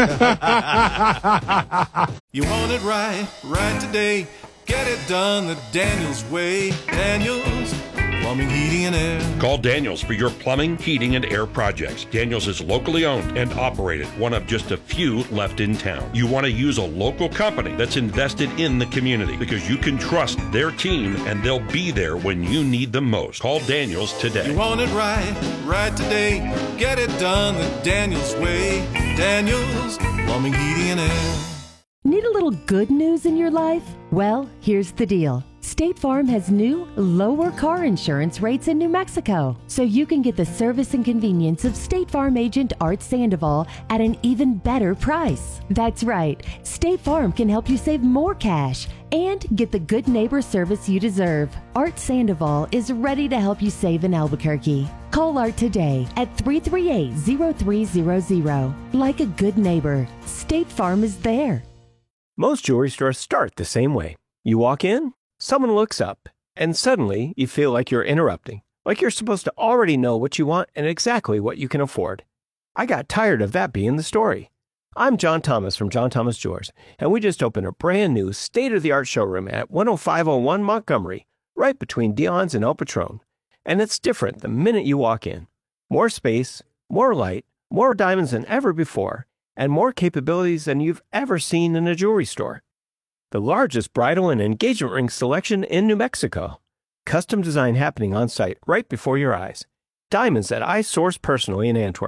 Speaker 22: You want it right today. Get it done the Daniels way. Daniels Plumbing, Heating, and Air.
Speaker 30: Call Daniels for your plumbing, heating, and air projects. Daniels is locally owned and operated, one of just a few left in town. You want to use a local company that's invested in the community because you can trust their team and they'll be there when you need them most. Call Daniels today.
Speaker 22: You want it right today. Get it done the Daniels way. Daniels Plumbing, Heating, and Air.
Speaker 20: Need a little good news in your life? Well, here's the deal. State Farm has new, lower car insurance rates in New Mexico, so you can get the service and convenience of State Farm agent Art Sandoval at an even better price. That's right, State Farm can help you save more cash and get the good neighbor service you deserve. Art Sandoval is ready to help you save in Albuquerque. Call Art today at 338-0300. Like a good neighbor, State Farm is there.
Speaker 23: Most jewelry stores start the same way. You walk in, someone looks up, and suddenly you feel like you're interrupting, like you're supposed to already know what you want and exactly what you can afford. I got tired of that being the story. I'm John Thomas from John Thomas Jewelers, and we just opened a brand new state-of-the-art showroom at 10501 Montgomery, right between Dion's and El Patron. And it's different the minute you walk in. More space, more light, more diamonds than ever before, and more capabilities than you've ever seen in a jewelry store. The largest bridal and engagement ring selection in New Mexico. Custom design happening on site right before your eyes. Diamonds that I source personally in Antwerp.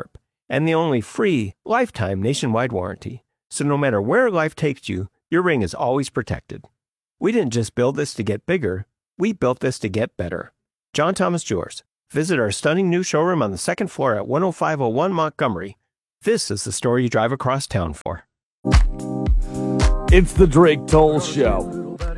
Speaker 23: and the only free lifetime nationwide warranty. So no matter where life takes you, your ring is always protected. We didn't just build this to get bigger, we built this to get better. John Thomas Jewelers. Visit our stunning new showroom on the second floor at 10501 Montgomery. This is the story you drive across town for.
Speaker 1: It's the Drake Toll Show.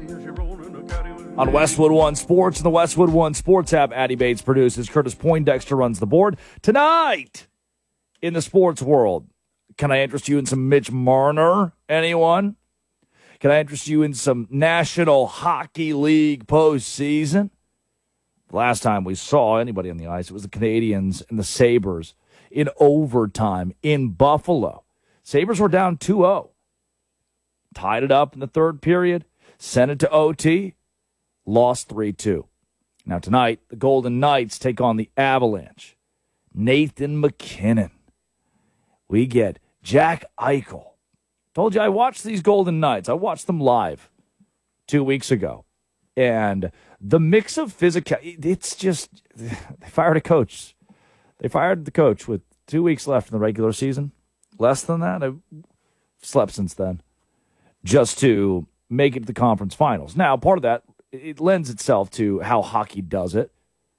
Speaker 1: On Westwood One Sports and the Westwood One Sports app, Addie Bates produces. Curtis Poindexter runs the board. Tonight, in the sports world, can I interest you in some Mitch Marner? Anyone? Can I interest you in some National Hockey League postseason? The last time we saw anybody on the ice, it was the Canadiens and the Sabres in overtime in Buffalo. Sabres were down 2-0. Tied it up in the third period, sent it to OT, lost 3-2. Now tonight, the Golden Knights take on the Avalanche. Nathan MacKinnon. We get Jack Eichel. Told you I watched these Golden Knights. I watched them live 2 weeks ago. And the mix of physical, it's just, they fired a coach. They fired the coach with 2 weeks left in the regular season. Less than that, I've slept since then. Just to make it to the conference finals. Now, part of that, it lends itself to how hockey does it.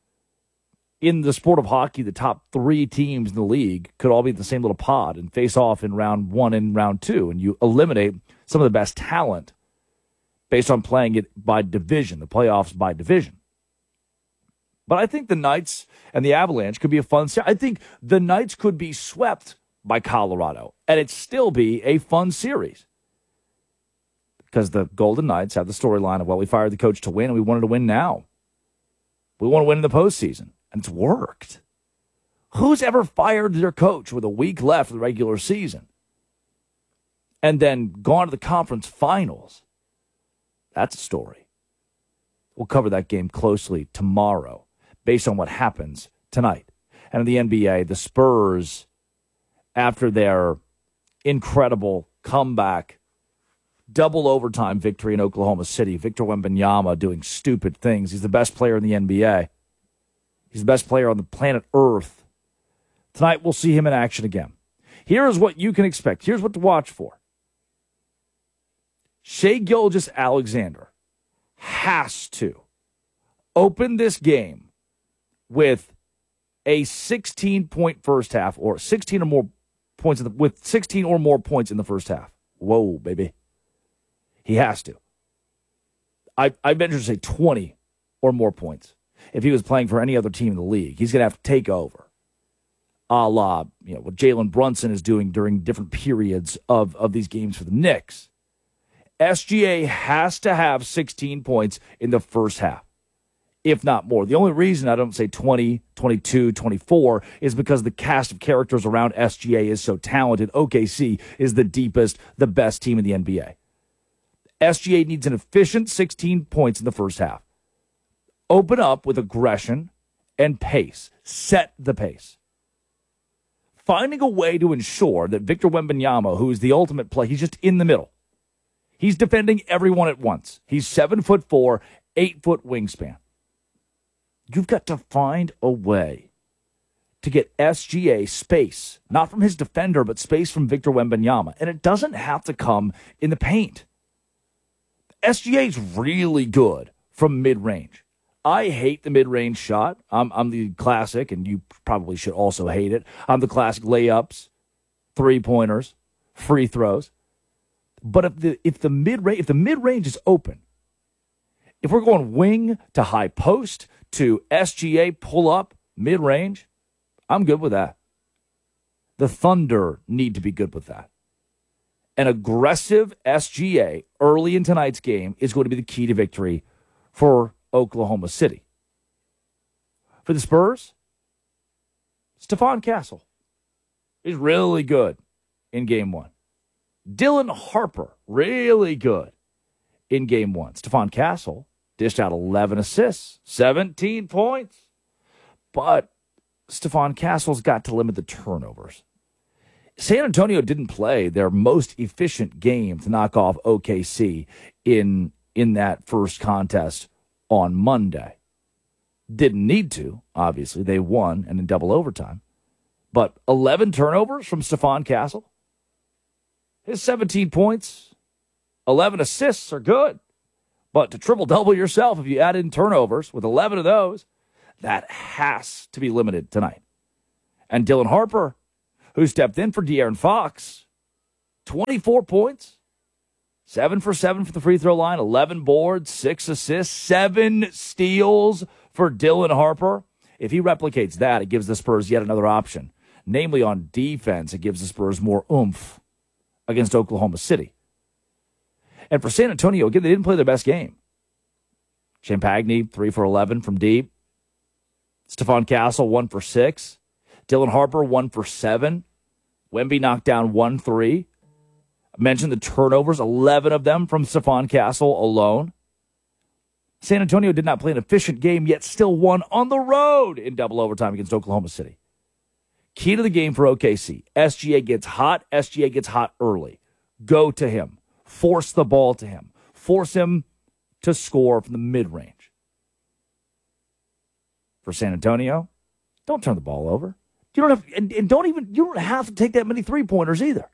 Speaker 1: In the sport of hockey, the top 3 teams in the league could all be in the same little pod and face off in round 1 and round 2, and you eliminate some of the best talent based on playing it by division, the playoffs by division. But I think the Knights and the Avalanche could be a fun series. I think the Knights could be swept by Colorado, and it'd still be a fun series. Because the Golden Knights have the storyline of, well, we fired the coach to win, and we wanted to win now. We want to win in the postseason, and it's worked. Who's ever fired their coach with a week left of the regular season and then gone to the conference finals? That's a story. We'll cover that game closely tomorrow based on what happens tonight. And in the NBA, the Spurs, after their incredible comeback, double overtime victory in Oklahoma City, Victor Wembanyama doing stupid things. He's the best player in the NBA. He's the best player on the planet Earth. Tonight, we'll see him in action again. Here is what you can expect. Here's what to watch for. Shai Gilgeous-Alexander has to open this game with a 16-point first half, or 16 or more points with 16 or more points in the first half. Whoa, baby. He has to. I venture to say 20 or more points. If he was playing for any other team in the league, he's going to have to take over. A la, what Jalen Brunson is doing during different periods of these games for the Knicks. SGA has to have 16 points in the first half, if not more. The only reason I don't say 20, 22, 24 is because the cast of characters around SGA is so talented. OKC is the deepest, the best team in the NBA. SGA needs an efficient 16 points in the first half. Open up with aggression and pace. Set the pace. Finding a way to ensure that Victor Wembanyama, who is the ultimate play, he's just in the middle. He's defending everyone at once. He's 7'4", 8-foot wingspan. You've got to find a way to get SGA space, not from his defender, but space from Victor Wembanyama. And it doesn't have to come in the paint. SGA's really good from mid-range. I hate the mid-range shot. I'm the classic, and you probably should also hate it. I'm the classic layups, three-pointers, free throws. But if the mid-range is open, if we're going wing to high post to SGA pull up mid-range, I'm good with that. The Thunder need to be good with that. An aggressive SGA early in tonight's game is going to be the key to victory for Oklahoma City. For the Spurs, Stephon Castle is really good in game one. Dylan Harper, really good in game one. Stephon Castle dished out 11 assists, 17 points. But Stephon Castle's got to limit the turnovers. San Antonio didn't play their most efficient game to knock off OKC in that first contest on Monday. Didn't need to, obviously. They won and in double overtime. But 11 turnovers from Stephon Castle. His 17 points, 11 assists are good. But to triple-double yourself, if you add in turnovers with 11 of those, that has to be limited tonight. And Dylan Harper, who stepped in for De'Aaron Fox, 24 points, 7 for 7 for the free throw line, 11 boards, 6 assists, 7 steals for Dylan Harper. If he replicates that, it gives the Spurs yet another option. Namely, on defense, it gives the Spurs more oomph against Oklahoma City. And for San Antonio, again, they didn't play their best game. Champagny, 3 for 11 from deep. Stephon Castle, 1 for 6. Dylan Harper, 1 for 7. Wemby knocked down 1 3. I mentioned the turnovers, 11 of them from Stephon Castle alone. San Antonio did not play an efficient game, yet still won on the road in double overtime against Oklahoma City. Key to the game for OKC. SGA gets hot. SGA gets hot early. Go to him. Force the ball to him. Force him to score from the mid-range. For San Antonio, don't turn the ball over. You don't have, and you don't have to take that many three-pointers either.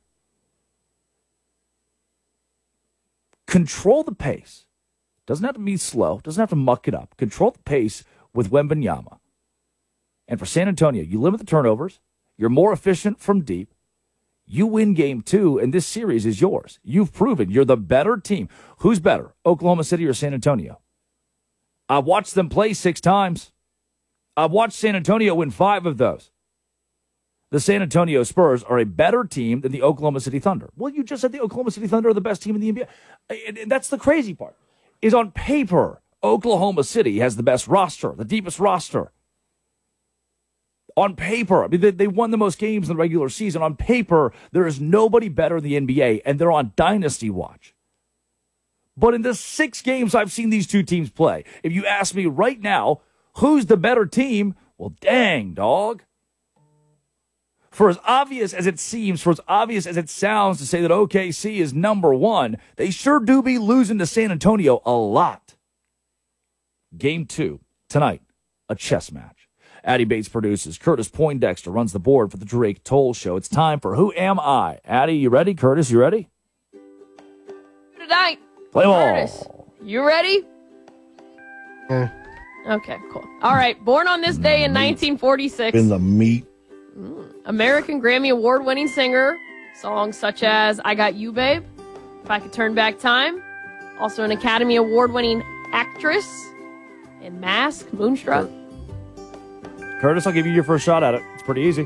Speaker 1: Control the pace. Doesn't have to be slow. Doesn't have to muck it up. Control the pace with Wembanyama. And for San Antonio, you limit the turnovers. You're more efficient from deep. You win game 2, and this series is yours. You've proven you're the better team. Who's better, Oklahoma City or San Antonio? I've watched them play 6 times. I've watched San Antonio win 5 of those. The San Antonio Spurs are a better team than the Oklahoma City Thunder. Well, you just said the Oklahoma City Thunder are the best team in the NBA. And that's the crazy part, is on paper, Oklahoma City has the best roster, the deepest roster. On paper, I mean, they won the most games in the regular season. On paper, there is nobody better in the NBA, and they're on dynasty watch. But in the 6 games I've seen these two teams play, if you ask me right now, who's the better team? Well, dang, dog. For as obvious as it seems, for as obvious as it sounds to say that OKC is number 1, they sure do be losing to San Antonio a lot. Game 2, tonight, a chess match. Addie Bates produces. Curtis Poindexter runs the board for the Drake Toll Show. It's time for Who Am I? Addie, you ready? Curtis, you ready?
Speaker 2: Tonight.
Speaker 1: Play ball.
Speaker 2: Curtis, you ready?
Speaker 3: Yeah.
Speaker 2: Okay, cool. All right. Born on this day in 1946.
Speaker 3: In the meat.
Speaker 2: American Grammy Award-winning singer. Songs such as I Got You, Babe, If I Could Turn Back Time. Also an Academy Award-winning actress in Mask, Moonstruck.
Speaker 1: Curtis, I'll give you your first shot at it. It's pretty easy.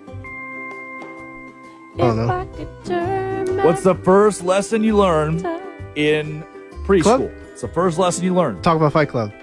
Speaker 3: Oh, no.
Speaker 1: What's the first lesson you learned in preschool?
Speaker 3: Club?
Speaker 1: It's the first lesson you learned.
Speaker 3: Talk about Fight Club.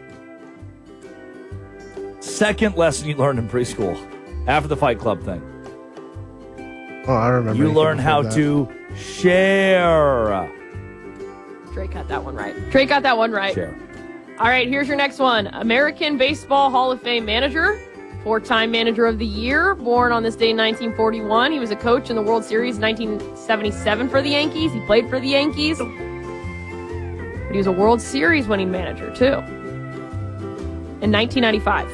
Speaker 1: Second lesson you learned in preschool after the Fight Club thing.
Speaker 3: Oh, I remember.
Speaker 1: You learn how to share.
Speaker 2: Drake got that one right.
Speaker 1: Share.
Speaker 2: All right, here's your next one. American Baseball Hall of Fame manager, 4-time manager of the year, born on this day in 1941. He was a coach in the World Series in 1977 for the Yankees. He played for the Yankees. But he was a World Series winning manager, too, in 1995.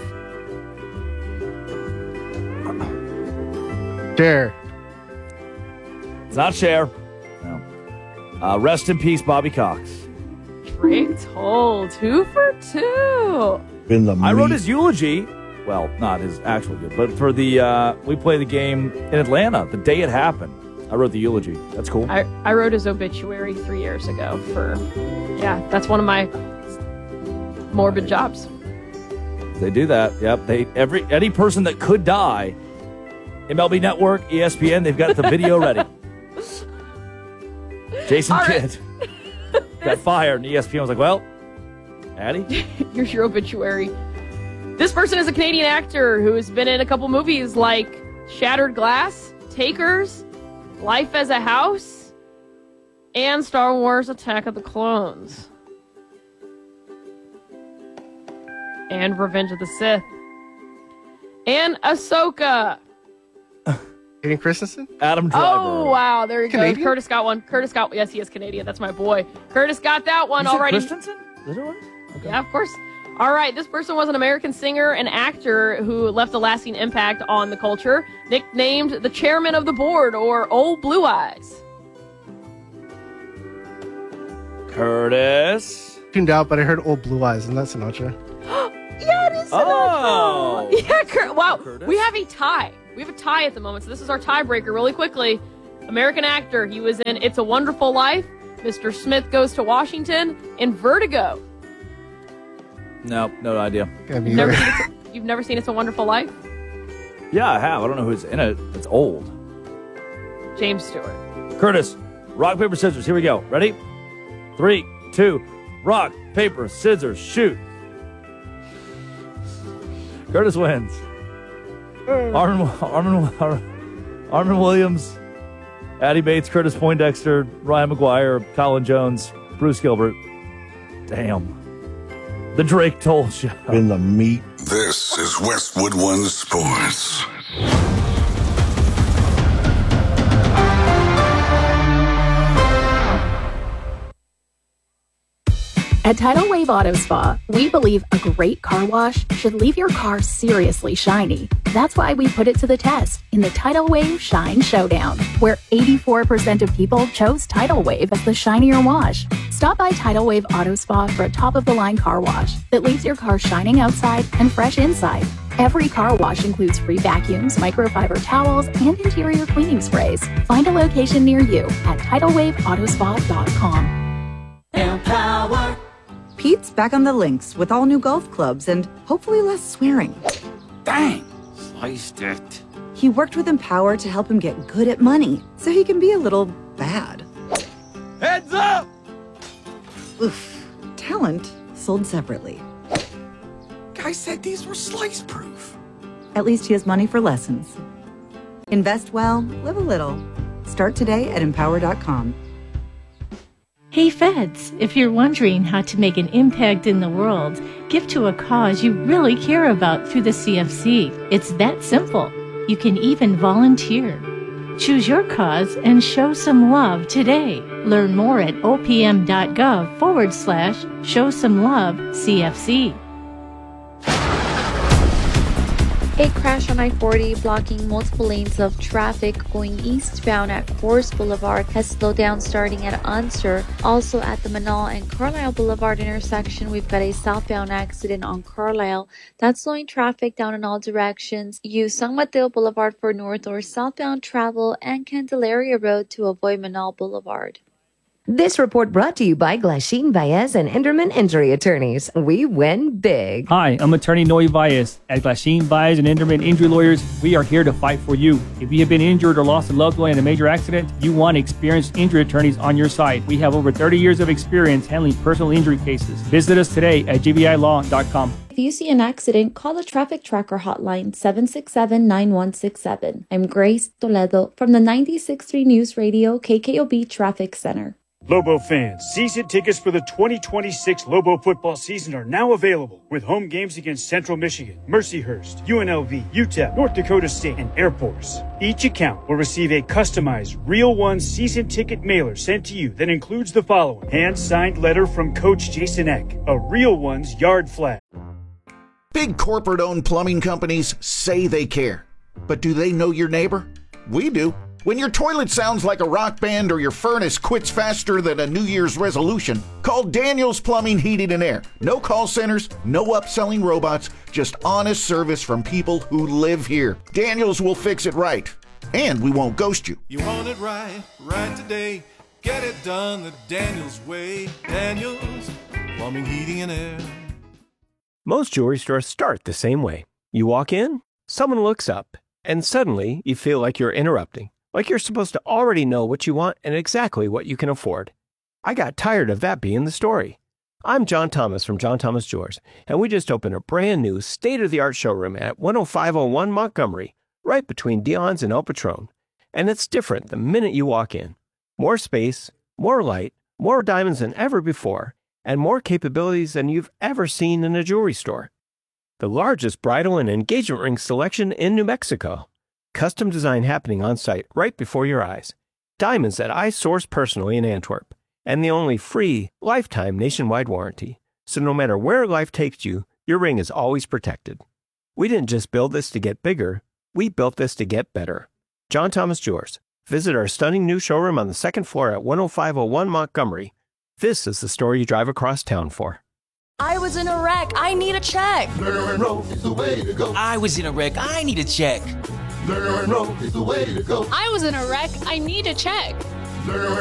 Speaker 3: Share.
Speaker 1: It's not Cher. No. Rest in peace, Bobby Cox.
Speaker 2: Drake Toll, 2 for 2.
Speaker 3: In the
Speaker 1: I wrote his eulogy. Well, not his actual eulogy, but for the we played the game in Atlanta the day it happened. I wrote the eulogy. That's cool.
Speaker 2: I wrote his obituary 3 years ago that's one of my morbid jobs.
Speaker 1: They do that. Yep. Any person that could die, MLB Network, ESPN, they've got the video ready. Jason Kidd got fired, and ESPN was like, well, Addie?
Speaker 2: Here's your obituary. This person is a Canadian actor who has been in a couple movies like Shattered Glass, Takers, Life as a House, and Star Wars Attack of the Clones. And Revenge of the Sith. And Ahsoka.
Speaker 3: Hayden Christensen?
Speaker 1: Adam Driver.
Speaker 2: Oh, wow. There you
Speaker 3: Canadian?
Speaker 2: go. Curtis got one. Yes, he is Canadian. That's my boy. Curtis got that one already.
Speaker 1: Christensen? Is that one? Okay.
Speaker 2: Yeah, of course. All right, this person was an American singer and actor who left a lasting impact on the culture, nicknamed the chairman of the board, or Old Blue Eyes.
Speaker 1: Curtis.
Speaker 3: Tuned out, but I heard Old Blue Eyes, and that's Sinatra.
Speaker 2: Yeah, it is Sinatra.
Speaker 1: Oh.
Speaker 2: Yeah, wow.
Speaker 1: Curtis.
Speaker 2: We have a tie. We have a tie at the moment, so this is our tiebreaker really quickly. American actor. He was in It's a Wonderful Life, Mr. Smith Goes to Washington, and Vertigo.
Speaker 1: No idea.
Speaker 2: You've never seen It's a Wonderful Life?
Speaker 1: Yeah, I have. I don't know who's in it. It's old.
Speaker 2: James Stewart.
Speaker 1: Curtis, rock, paper, scissors. Here we go. Ready? 3, 2, rock, paper, scissors, shoot. Curtis wins. Armin Williams, Addie Bates, Curtis Poindexter, Ryan McGuire, Colin Jones, Bruce Gilbert. Damn. The Drake Toll Show.
Speaker 4: In the meat.
Speaker 5: This is Westwood One Sports.
Speaker 6: At Tidal Wave Auto Spa, we believe a great car wash should leave your car seriously shiny. That's why we put it to the test in the Tidal Wave Shine Showdown, where 84% of people chose Tidal Wave as the shinier wash. Stop by Tidal Wave Auto Spa for a top-of-the-line car wash that leaves your car shining outside and fresh inside. Every car wash includes free vacuums, microfiber towels, and interior cleaning sprays. Find a location near you at TidalWaveAutoSpa.com.
Speaker 7: Empower. Pete's back on the links with all new golf clubs and hopefully less swearing.
Speaker 8: Dang, sliced it.
Speaker 7: He worked with Empower to help him get good at money so he can be a little bad.
Speaker 8: Heads up!
Speaker 7: Oof. Talent sold separately.
Speaker 8: Guy said these were slice proof.
Speaker 7: At least he has money for lessons. Invest well, live a little. Start today at Empower.com.
Speaker 16: Hey Feds, if you're wondering how to make an impact in the world, give to a cause you really care about through the CFC. It's that simple. You can even volunteer. Choose your cause and show some love today. Learn more at opm.gov/show-some-love-CFC.
Speaker 9: A crash on I-40 blocking multiple lanes of traffic going eastbound at Forest Boulevard has slowed down starting at Unser. Also at the Manal and Carlisle Boulevard intersection, we've got a southbound accident on Carlisle that's slowing traffic down in all directions. Use San Mateo Boulevard for north or southbound travel and Candelaria Road to avoid Manal Boulevard.
Speaker 14: This report brought to you by Glasheen Baez and Enderman Injury Attorneys. We win big.
Speaker 15: Hi, I'm attorney Noe Baez. At Glasheen Baez and Enderman Injury Lawyers, we are here to fight for you. If you have been injured or lost a loved one in a major accident, you want experienced injury attorneys on your side. We have over 30 years of experience handling personal injury cases. Visit us today at gbilaw.com.
Speaker 9: If you see an accident, call the Traffic Tracker hotline 767-9167. I'm Grace Toledo from the 96.3 News Radio KKOB Traffic Center.
Speaker 18: Lobo fans, season tickets for the 2026 Lobo football season are now available with home games against Central Michigan, Mercyhurst, UNLV, UTEP, North Dakota State, and Air Force. Each account will receive a customized Real One season ticket mailer sent to you that includes the following: hand-signed letter from Coach Jason Eck, a Real One's yard flag.
Speaker 19: Big corporate-owned plumbing companies say they care, but do they know your neighbor? We do. When your toilet sounds like a rock band or your furnace quits faster than a New Year's resolution, call Daniels Plumbing, Heating and Air. No call centers, no upselling robots, just honest service from people who live here. Daniels will fix it right, and we won't ghost you.
Speaker 22: You want it right, right today. Get it done the Daniels way. Daniels Plumbing, Heating and Air.
Speaker 23: Most jewelry stores start the same way. You walk in, someone looks up, and suddenly you feel like you're interrupting. Like you're supposed to already know what you want and exactly what you can afford. I got tired of that being the story. I'm John Thomas from John Thomas Jewelers, and we just opened a brand new state-of-the-art showroom at 10501 Montgomery, right between Dion's and El Patron. And it's different the minute you walk in. More space, more light, more diamonds than ever before, and more capabilities than you've ever seen in a jewelry store. The largest bridal and engagement ring selection in New Mexico. Custom design happening on site right before your eyes. Diamonds that I source personally in Antwerp. And the only free, lifetime nationwide warranty. So no matter where life takes you, your ring is always protected. We didn't just build this to get bigger, we built this to get better. John Thomas Jewelers. Visit our stunning new showroom on the second floor at 10501 Montgomery. This is the store you drive across town for.
Speaker 4: I was in a wreck. I need a check.
Speaker 10: Lerner and Rowe is the way to go.
Speaker 4: I was in a wreck. I need a check.
Speaker 10: Lerner and Rowe is the way to go.
Speaker 4: I was in a wreck. I need a check.
Speaker 10: Lerner